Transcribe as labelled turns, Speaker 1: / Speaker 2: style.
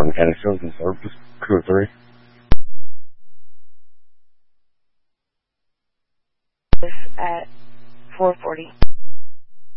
Speaker 1: for mechanic sales and service, crew 3.
Speaker 2: At 440.